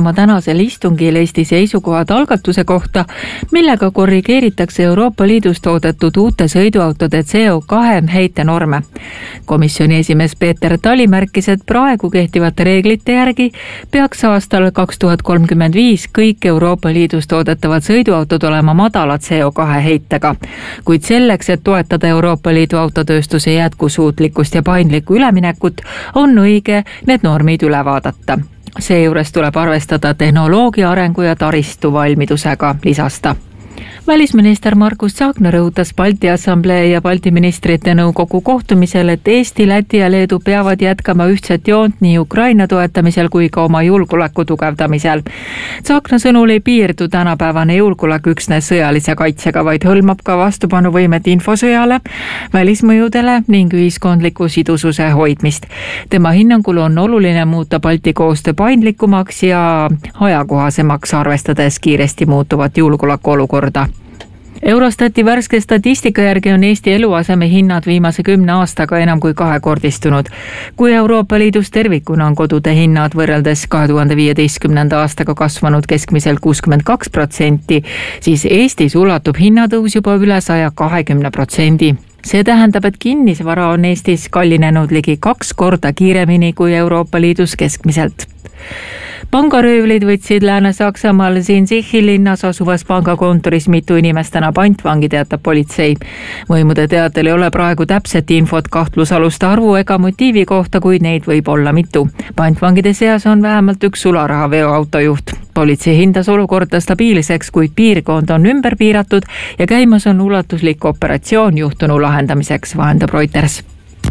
oma tänasel istungil Eesti seisukohad algatuse kohta, millega korrigeeritakse Euroopa Liidus toodetud uute sõiduautode CO2 heitenorme. Komisjoni esimees Peeter Tali märkis, et praegu kehtivate reeglite järgi peaks aastal 2035 kõik Euroopa Liidus toodetavad sõiduautod olema madala CO2 heitega. Kuid selleks, et toetada Euroopa Liidu autotööstuse jätkusuutlikkust ja paindlikku üleminekut, on õige need normid üle vaadata. Seejuures tuleb arvestada tehnoloogia arengu ja taristu valmidusega, lisas ta. Välisminister Margus Tsahkna rõhutas Balti Assamblee ja Balti ministrite nõukogu kohtumisel, et Eesti, Läti ja Leedu peavad jätkama ühtset joont nii Ukraina toetamisel kui ka oma julgeoleku tugevdamisel. Tsahkna sõnul ei piirdu tänapäevane julgeolek üksnes sõjalise kaitsega, vaid hõlmab ka vastupanuvõimet infosõjale, välismõjudele ning ühiskondliku sidususe hoidmist. Tema hinnangul on oluline muuta Balti koostöö paindlikumaks ja ajakohasemaks, arvestades kiiresti muutuvat julgeolekuolukorda. Eurostati värske statistika järgi on Eesti eluaseme hinnad viimase 10 aastaga enam kui kahekordistunud. Kui Euroopa Liidus tervikuna on kodude hinnad võrreldes 2015. aastaga kasvanud keskmiselt 62%, siis Eestis ulatub hinnatõus juba üle 120%. See tähendab, et kinnisvara on Eestis kallinenud ligi 2 korda kiiremini kui Euroopa Liidus keskmiselt. Pangaröövlid võtsid Lääne-Saksamaal Sinzichi linnas asuvas pangakontoris mitu inimest täna pantvangi, teatab politsei. Võimude teatel ei ole praegu täpset infot kahtlusaluste arvu ega motiivi kohta, kuid neid võib olla mitu. Pantvangide seas on vähemalt üks sularahaveoautojuht. Politsei hindas olukorda stabiilseks, kuid piirkond on ümber piiratud ja käimas on ulatuslik operatsioon juhtunu lahendamiseks, vahendab Reuters.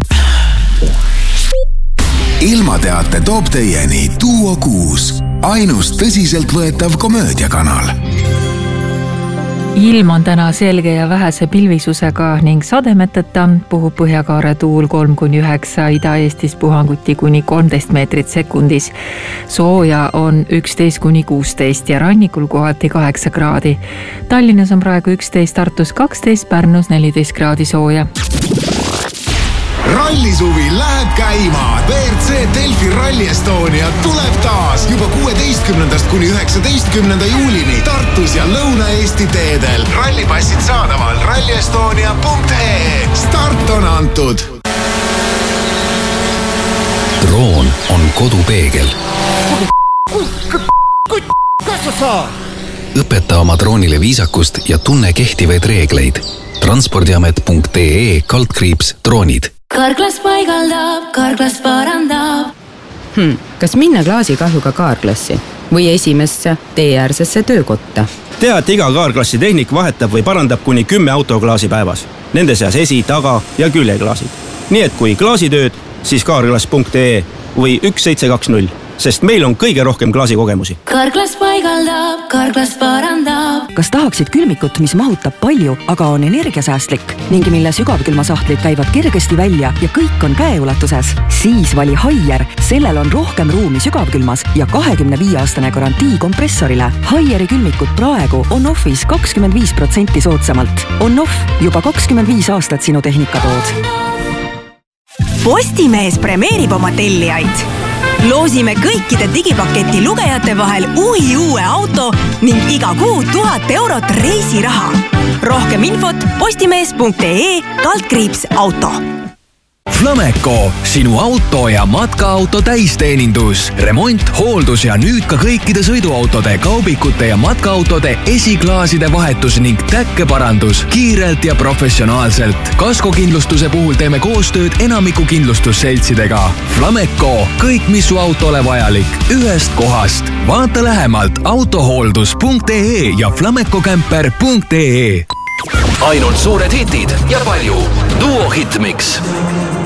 Ilmateate toob teieni Duo 6, ainus tõsiselt võetav komöödiakanal. Ilm on täna selge ja vähese pilvisusega ning sademeteta, puhub Põhjakaare tuul 3-9, Ida-Eestis puhanguti kuni 13 meetrit sekundis. Sooja on 11-16 ja rannikul kohati 8 kraadi. Tallinnas on praegu 11, Tartus 12, Pärnus 14 kraadi sooja. Rallisuvi läheb käima. WRC Delfi Rally Estonia tuleb taas juba 16. kuni 19. juulini Tartus ja Lõuna-Eesti teedel. Rallipassid saadaval rallyestonia.ee. Start on antud. Droon on kodupeegel. Kas sa saad? Õpeta oma droonile viisakust ja tunne kehtivaid reegleid. Transpordiamet.ee/droonid. Karklas paigaldab, Karklas parandab. Kas minna klaasikahjuga kaarklassi või esimesse teeäärsesse töökotta? Tea, et iga kaarklassi tehnik vahetab või parandab kuni 10 autoklaasi päevas. Nende seas esi-, taga- ja küljeklaasid. Nii et kui klaasitööd, siis kaarklas.ee või 1720, sest meil on kõige rohkem klaasikogemusi. Karklas paigaldab, Karklas parandab. Kas tahaksid külmikut, mis mahutab palju, aga on energiasäästlik ning mille sügavkülmasahtlid käivad kergesti välja ja kõik on käeulatuses? Siis vali Haier, sellel on rohkem ruumi sügavkülmas ja 25-aastane garantii kompressorile. Haieri külmikut praegu on offis 25% soodsamalt. On off juba 25 aastat sinu tehnikatood. Postimees premeerib oma tellijaid. Loosime kõikide digipaketi lugejate vahel uue auto ning iga kuu 1000 eurot reisiraha. Rohkem infot postimees.ee/auto. Flameco, sinu auto ja matkaauto täisteenindus, remont, hooldus ja nüüd ka kõikide sõiduautode, kaubikute ja matkaautode esiklaaside vahetus ning täkkeparandus kiirelt ja professionaalselt. Kaskokindlustuse puhul teeme koostööd enamiku kindlustusseltsidega. Flameco, kõik mis su autole vajalik, ühest kohast. Vaata lähemalt autohooldus.ee ja flamecocamper.ee. Ainult suured hitid ja palju Duo Hitmix.